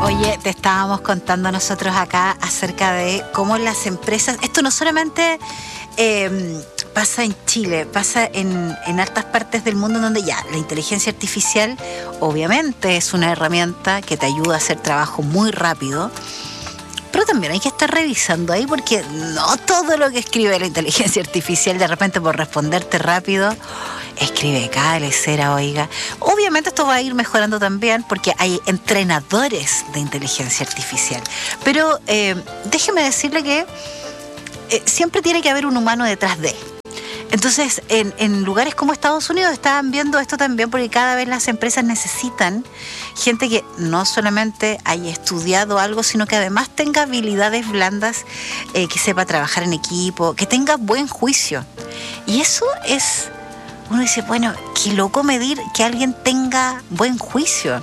Oye, te estábamos contando nosotros acá acerca de cómo las empresas, esto no solamente pasa en Chile, pasa en hartas partes del mundo donde ya la inteligencia artificial obviamente es una herramienta que te ayuda a hacer trabajo muy rápido, pero también hay que estar revisando ahí porque no todo lo que escribe la inteligencia artificial de repente por responderte rápido escribe cada lecera, oiga. Obviamente esto va a ir mejorando también porque hay entrenadores de inteligencia artificial. Pero déjeme decirle que siempre tiene que haber un humano detrás de. Entonces, en lugares como Estados Unidos estaban viendo esto también porque cada vez las empresas necesitan gente que no solamente haya estudiado algo, sino que además tenga habilidades blandas, que sepa trabajar en equipo, que tenga buen juicio. Y eso es... Uno dice, bueno, qué loco medir que alguien tenga buen juicio.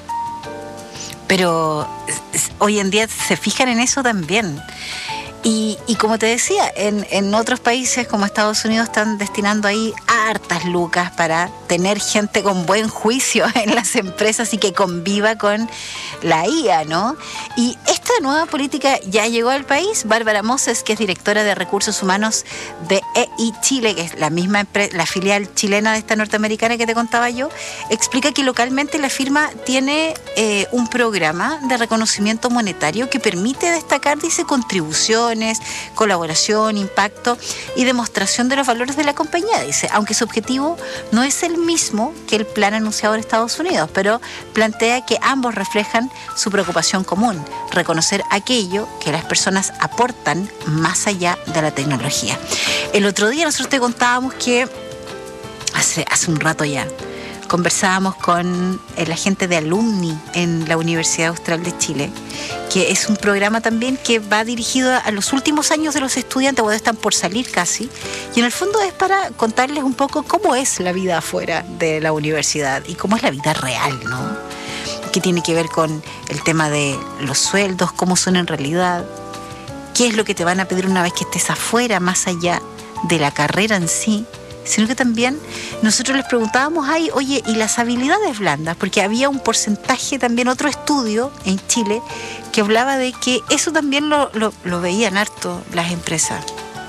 Pero hoy en día se fijan en eso también. Y como te decía, en otros países como Estados Unidos están destinando ahí hartas lucas para tener gente con buen juicio en las empresas y que conviva con la IA, ¿no? Y esta nueva política ya llegó al país. Bárbara Moses, que es directora de Recursos Humanos de EI Chile, que es la misma la filial chilena de esta norteamericana que te contaba yo, explica que localmente la firma tiene un programa de reconocimiento monetario que permite destacar, dice, contribuciones, colaboración, impacto y demostración de los valores de la compañía, dice, aunque su objetivo no es el mismo que el plan anunciado en Estados Unidos, pero plantea que ambos reflejan su preocupación común, reconocer aquello que las personas aportan más allá de la tecnología. El otro día nosotros te contábamos que hace un rato ya conversábamos con el agente de alumni en la Universidad Austral de Chile, que es un programa también que va dirigido a los últimos años de los estudiantes, cuando están por salir casi, y en el fondo es para contarles un poco cómo es la vida afuera de la universidad y cómo es la vida real, ¿no? Que tiene que ver con el tema de los sueldos, cómo son en realidad, qué es lo que te van a pedir una vez que estés afuera, más allá de la carrera en sí, sino que también nosotros les preguntábamos ahí, oye, ¿y las habilidades blandas? Porque había un porcentaje también, otro estudio en Chile, que hablaba de que eso también lo veían harto las empresas.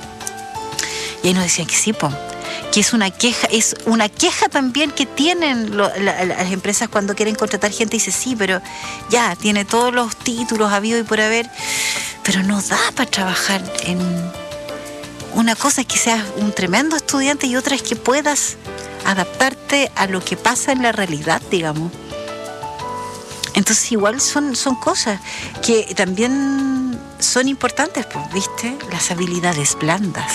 Y ahí nos decían que sí, que es una queja también que tienen las empresas cuando quieren contratar gente. Y dice, sí, pero ya, tiene todos los títulos habido y por haber, pero no da para trabajar en... Una cosa es que seas un tremendo estudiante y otra es que puedas adaptarte a lo que pasa en la realidad, digamos. Entonces igual son cosas que también son importantes, pues, ¿viste? Las habilidades blandas.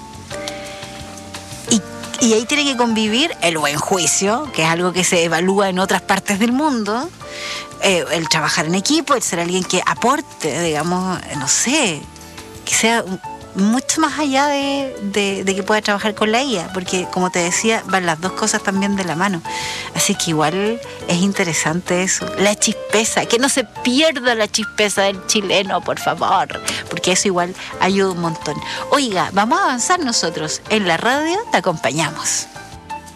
Y ahí tiene que convivir el buen juicio, que es algo que se evalúa en otras partes del mundo, el trabajar en equipo, el ser alguien que aporte, digamos, no sé, que sea... mucho más allá de que pueda trabajar con la IA, porque como te decía, van las dos cosas también de la mano. Así que igual es interesante eso. La chispeza, que no se pierda la chispeza del chileno, por favor, porque eso igual ayuda un montón. Oiga, vamos a avanzar nosotros. En la radio te acompañamos.